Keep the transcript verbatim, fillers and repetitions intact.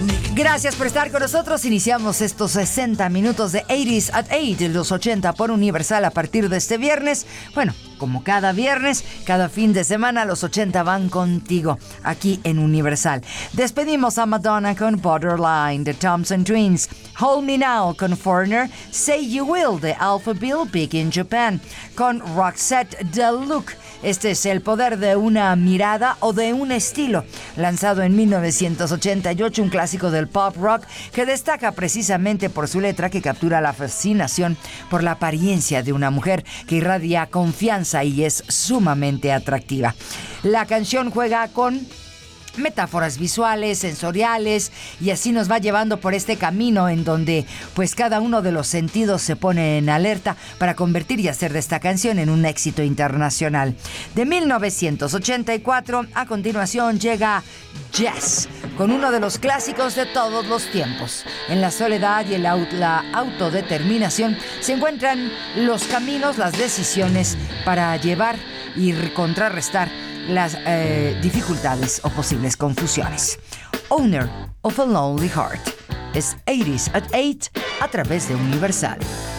Gracias por estar con nosotros. Iniciamos estos sesenta minutos de ochenta at ocho, los ochenta por Universal a partir de este viernes. Bueno, como cada viernes, cada fin de semana, los ochenta van contigo aquí en Universal. Despedimos a Madonna con Borderline de Thompson Twins, Hold Me Now con Foreigner, Say You Will de Alpha Bill, Big in Japan, con Roxette The Look. Este es El poder de una mirada o de un estilo, lanzado en mil novecientos ochenta y ocho, un clásico del pop rock que destaca precisamente por su letra que captura la fascinación por la apariencia de una mujer que irradia confianza y es sumamente atractiva. La canción juega con metáforas visuales, sensoriales, y así nos va llevando por este camino en donde pues cada uno de los sentidos se pone en alerta para convertir y hacer de esta canción en un éxito internacional. De mil novecientos ochenta y cuatro, a continuación llega Jazz, con uno de los clásicos de todos los tiempos. En la soledad y el aut- la autodeterminación se encuentran los caminos, las decisiones para llevar y contrarrestar las eh, dificultades o posibles confusiones. Owner of a Lonely Heart es ochenta at ocho a través de Universal.